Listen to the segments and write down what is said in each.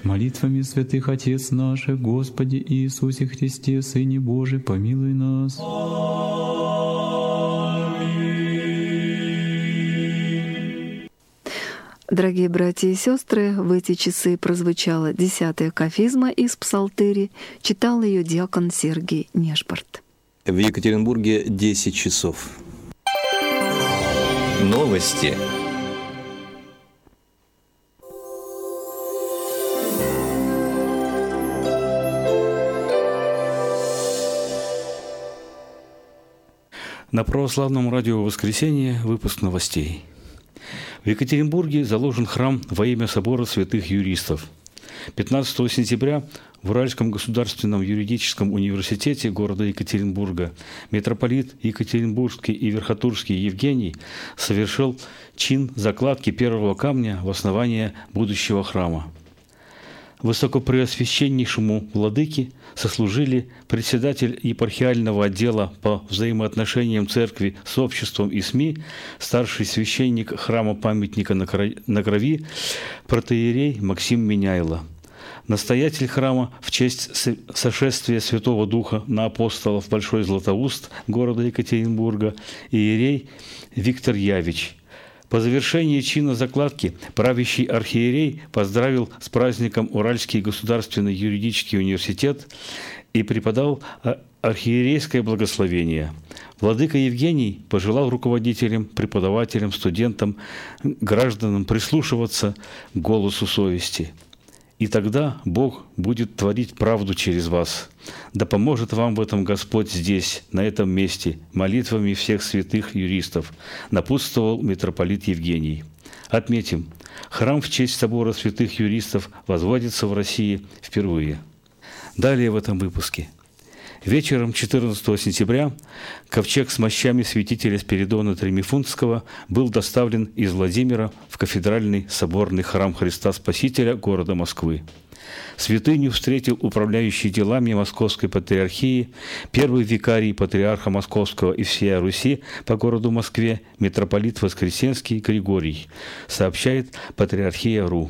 Молитвами святых Отец наших, Господи Иисусе Христе, Сыне Божий, помилуй нас. Дорогие братья и сестры, в эти часы прозвучала 10-я кафизма из Псалтыри. Читал ее диакон Сергий Нешпорт. В Екатеринбурге 10 часов. Новости. На православном радио «Воскресенье» выпуск новостей. В Екатеринбурге заложен храм во имя собора святых юристов. 15 сентября в Уральском государственном юридическом университете города Екатеринбурга митрополит Екатеринбургский и Верхотурский Евгений совершил чин закладки первого камня в основание будущего храма. Высокопреосвященнейшему владыке сослужили председатель епархиального отдела по взаимоотношениям церкви с обществом и СМИ, старший священник храма памятника на Крови, протоиерей Максим Меняйло, настоятель храма в честь сошествия Святого Духа на апостолов Большой Златоуст города Екатеринбурга, иерей Виктор Явич. По завершении чина закладки правящий архиерей поздравил с праздником Уральский государственный юридический университет и преподал архиерейское благословение. Владыка Евгений пожелал руководителям, преподавателям, студентам, гражданам прислушиваться к голосу совести. И тогда Бог будет творить правду через вас. Да поможет вам в этом Господь здесь, на этом месте, молитвами всех святых юристов, напутствовал митрополит Евгений. Отметим, храм в честь собора святых юристов возводится в России впервые. Далее в этом выпуске. Вечером 14 сентября ковчег с мощами святителя Спиридона Тремифунтского был доставлен из Владимира в кафедральный соборный храм Христа Спасителя города Москвы. Святыню встретил управляющий делами Московской патриархии, первый викарий патриарха Московского и всея Руси по городу Москве, митрополит Воскресенский Григорий, сообщает Патриархия.ру.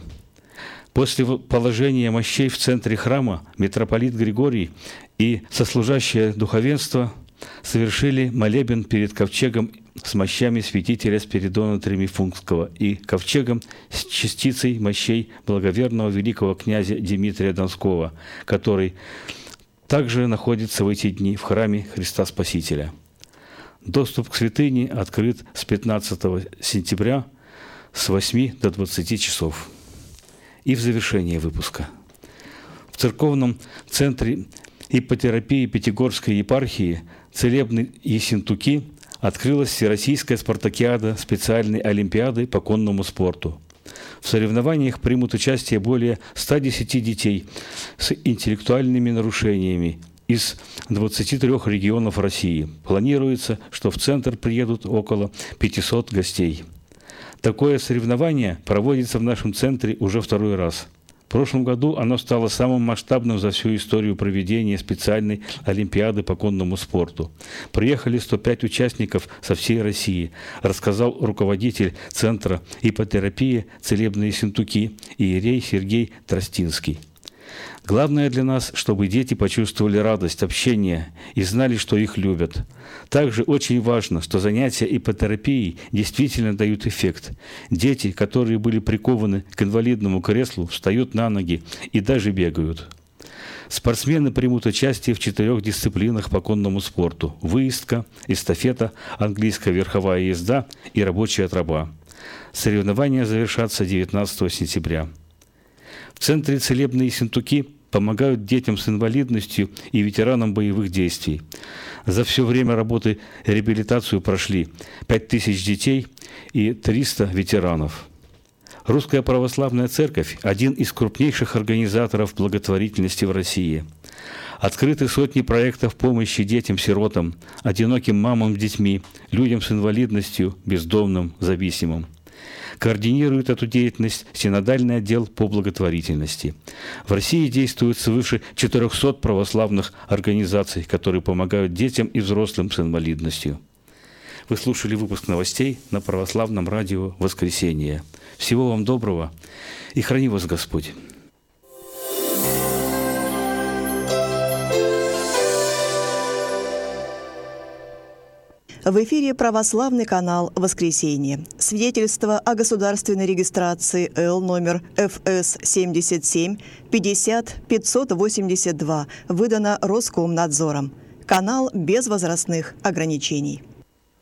После положения мощей в центре храма митрополит Григорий и сослужащее духовенство совершили молебен перед ковчегом с мощами святителя Спиридона Тремифунтского и ковчегом с частицей мощей благоверного великого князя Дмитрия Донского, который также находится в эти дни в храме Христа Спасителя. Доступ к святыне открыт с 15 сентября с 8 до 20 часов. И в завершение выпуска. В церковном центре иппотерапии Пятигорской епархии «Целебные Ессентуки» открылась Всероссийская спартакиада специальной олимпиады по конному спорту. В соревнованиях примут участие более 110 детей с интеллектуальными нарушениями из 23 регионов России. Планируется, что в центр приедут около 500 гостей. Такое соревнование проводится в нашем центре уже второй раз. В прошлом году оно стало самым масштабным за всю историю проведения специальной олимпиады по конному спорту. Приехали 105 участников со всей России, рассказал руководитель Центра иппотерапии «Целебные Ессентуки» иерей Сергей Тростинский. Главное для нас, чтобы дети почувствовали радость общения и знали, что их любят. Также очень важно, что занятия иппотерапией действительно дают эффект. Дети, которые были прикованы к инвалидному креслу, встают на ноги и даже бегают. Спортсмены примут участие в 4 дисциплинах по конному спорту: выездка, эстафета, английская верховая езда и рабочая троба. Соревнования завершатся 19 сентября. В Центре «Целебные Ессентуки» помогают детям с инвалидностью и ветеранам боевых действий. За все время работы реабилитацию прошли 5000 детей и 300 ветеранов. Русская Православная Церковь – один из крупнейших организаторов благотворительности в России. Открыты сотни проектов помощи детям-сиротам, одиноким мамам с детьми, людям с инвалидностью, бездомным, зависимым. Координирует эту деятельность Синодальный отдел по благотворительности. В России действует свыше 400 православных организаций, которые помогают детям и взрослым с инвалидностью. Вы слушали выпуск новостей на православном радио «Воскресенье». Всего вам доброго и храни вас Господь. В эфире православный канал «Воскресенье». Свидетельство о государственной регистрации Л номер ФС 77 50 582 выдано Роскомнадзором. Канал без возрастных ограничений.